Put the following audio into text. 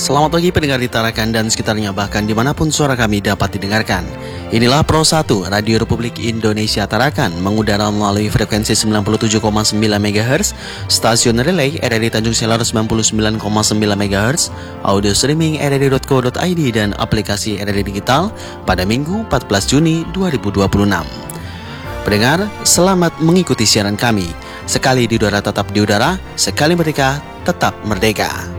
Selamat pagi pendengar di Tarakan dan sekitarnya, bahkan dimanapun suara kami dapat didengarkan. Inilah Pro 1 Radio Republik Indonesia Tarakan, mengudara melalui frekuensi 97,9 MHz, stasiun relay RRI Tanjung Selar 99,9 MHz, audio streaming rri.co.id dan aplikasi RRI Digital pada Minggu 14 Juni 2026. Pendengar, selamat mengikuti siaran kami. Sekali di udara tetap di udara, sekali merdeka tetap merdeka.